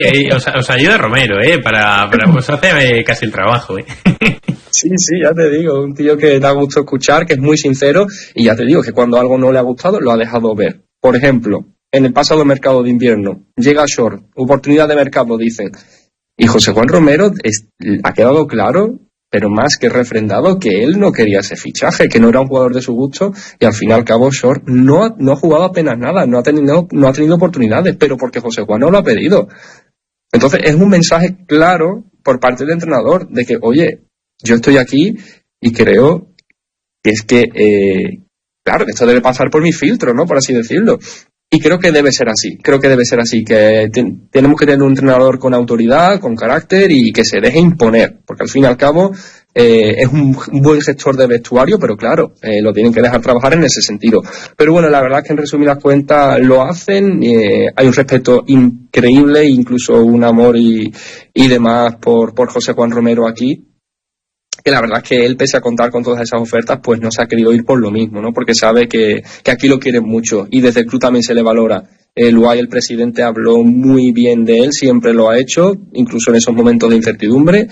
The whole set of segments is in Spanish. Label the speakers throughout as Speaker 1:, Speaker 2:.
Speaker 1: Os ayuda Romero, para os hace casi el trabajo,
Speaker 2: Sí, ya te digo, un tío que da gusto escuchar, que es muy sincero, y ya te digo que cuando algo no le ha gustado, lo ha dejado ver. Por ejemplo, en el pasado mercado de invierno, llega Short, oportunidad de mercado, dicen, y José Juan Romero ha quedado claro, pero más que refrendado, que él no quería ese fichaje, que no era un jugador de su gusto, y al fin y al cabo Short no ha jugado apenas nada, no ha tenido oportunidades, pero porque José Juan no lo ha pedido. Entonces es un mensaje claro por parte del entrenador de que, oye, yo estoy aquí y creo que es que, claro, esto debe pasar por mi filtro, ¿no? Por así decirlo. Y creo que debe ser así, que tenemos que tener un entrenador con autoridad, con carácter y que se deje imponer, porque al fin y al cabo es un buen gestor de vestuario, pero claro, lo tienen que dejar trabajar en ese sentido. Pero bueno, la verdad es que en resumidas cuentas lo hacen, hay un respeto increíble, incluso un amor y demás por José Juan Romero aquí, que la verdad es que él, pese a contar con todas esas ofertas, pues no se ha querido ir por lo mismo, ¿no? Porque sabe que aquí lo quieren mucho y desde el club también se le valora. Luay, el presidente, habló muy bien de él, siempre lo ha hecho, incluso en esos momentos de incertidumbre.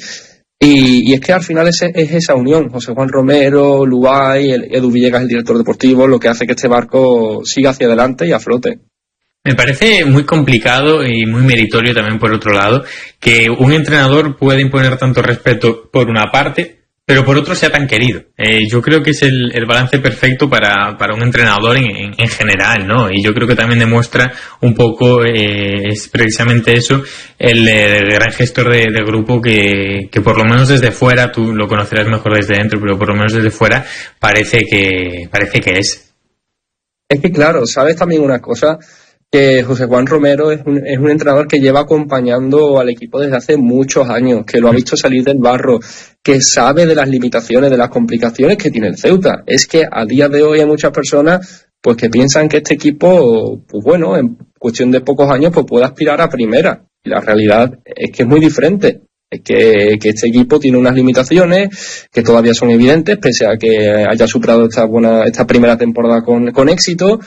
Speaker 2: Y es que al final es esa unión, José Juan Romero, Luay, Edu Villegas, el director deportivo, lo que hace que este barco siga hacia adelante y a flote.
Speaker 1: Me parece muy complicado y muy meritorio también por otro lado que un entrenador pueda imponer tanto respeto por una parte, pero por otro sea tan querido. Yo creo que es el balance perfecto para un entrenador en general, ¿no? Y yo creo que también demuestra un poco, es precisamente eso, el gran gestor de grupo que por lo menos desde fuera, tú lo conocerás mejor desde dentro, pero por lo menos desde fuera parece que es.
Speaker 2: Es que claro, sabes también una cosa, que José Juan Romero es un entrenador que lleva acompañando al equipo desde hace muchos años, que lo ha visto salir del barro, que sabe de las limitaciones, de las complicaciones que tiene el Ceuta. Es que a día de hoy hay muchas personas pues que piensan que este equipo, pues bueno, en cuestión de pocos años pues puede aspirar a primera. Y la realidad es que es muy diferente. Es que este equipo tiene unas limitaciones que todavía son evidentes, pese a que haya superado esta primera temporada con éxito.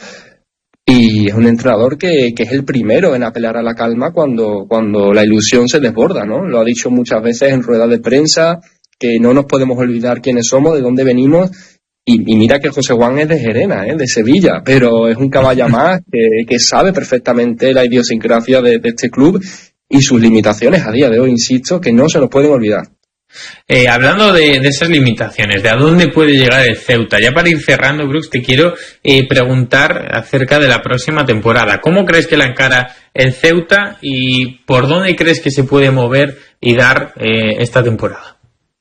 Speaker 2: Y es un entrenador que es el primero en apelar a la calma cuando la ilusión se desborda, ¿no? Lo ha dicho muchas veces en ruedas de prensa, que no nos podemos olvidar quiénes somos, de dónde venimos. Y mira que José Juan es de Gerena, de Sevilla, pero es un caballo más que sabe perfectamente la idiosincrasia de este club y sus limitaciones a día de hoy, insisto, que no se nos pueden olvidar.
Speaker 1: Hablando de esas limitaciones, ¿de a dónde puede llegar el Ceuta? Ya para ir cerrando, Brooks, te quiero preguntar acerca de la próxima temporada. ¿Cómo crees que la encara el Ceuta y por dónde crees que se puede mover y dar esta temporada?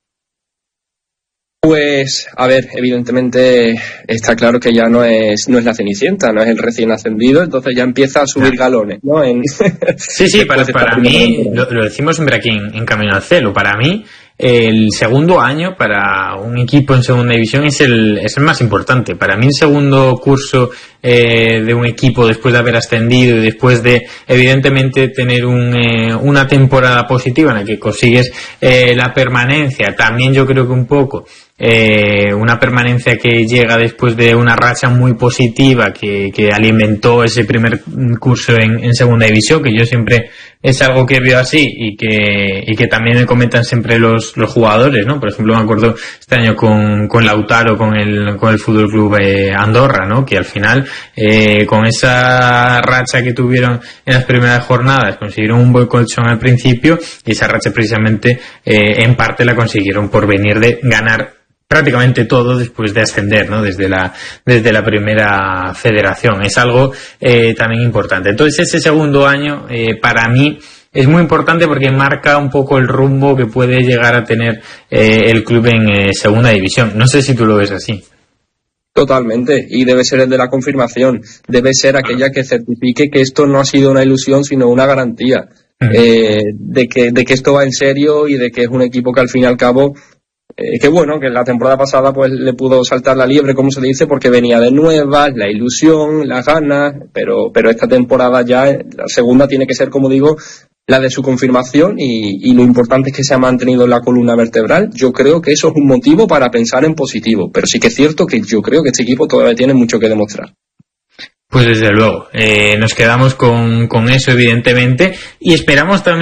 Speaker 2: Pues, a ver, evidentemente está claro que ya no es la Cenicienta, no es el recién ascendido, entonces ya empieza a subir galones, ¿no?
Speaker 1: Sí, para mí, lo decimos siempre aquí en Camino al Cielo, para mí el segundo año para un equipo en segunda división es el más importante. Para mí el segundo curso de un equipo después de haber ascendido y después de evidentemente tener una temporada positiva en la que consigues la permanencia, también yo creo que un poco una permanencia que llega después de una racha muy positiva que alimentó ese primer curso en segunda división, que yo siempre es algo que veo así y que también me comentan siempre los jugadores, ¿no? Por ejemplo, me acuerdo este año con Lautaro, con el Fútbol Club Andorra, ¿no? Que al final con esa racha que tuvieron en las primeras jornadas consiguieron un buen colchón al principio y esa racha precisamente en parte la consiguieron por venir de ganar prácticamente todo después de ascender, ¿no? Desde la primera federación. Es algo también importante. Entonces ese segundo año para mí es muy importante porque marca un poco el rumbo que puede llegar a tener el club en segunda división. No sé si tú lo ves así.
Speaker 2: Totalmente, y debe ser el de la confirmación, debe ser aquella que certifique que esto no ha sido una ilusión sino una garantía de que esto va en serio y de que es un equipo que al fin y al cabo que bueno, que la temporada pasada pues le pudo saltar la liebre, como se dice, porque venía de nuevas, la ilusión, las ganas, pero esta temporada ya, la segunda tiene que ser, como digo, la de su confirmación y lo importante es que se ha mantenido en la columna vertebral. Yo creo que eso es un motivo para pensar en positivo, pero sí que es cierto que yo creo que este equipo todavía tiene mucho que demostrar.
Speaker 1: Pues desde luego, nos quedamos con eso evidentemente y esperamos también